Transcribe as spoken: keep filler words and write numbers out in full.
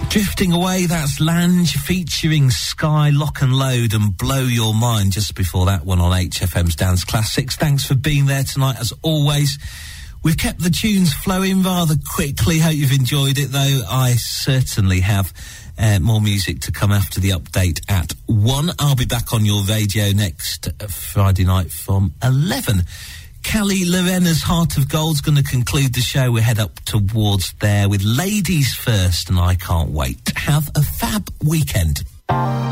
Drifting Away, that's Lange featuring Sky, Lock and Load and Blow Your Mind. Just before that one on H F M's Dance Classics. Thanks for being there tonight as always. We've kept the tunes flowing rather quickly. Hope you've enjoyed it though. I certainly have. Uh, more music to come after the update at one. I'll be back on your radio next uh, Friday night from eleven. Callie Lorena's Heart of Gold's going to conclude the show. We head up towards there with Ladies First, and I can't wait. Have a fab weekend.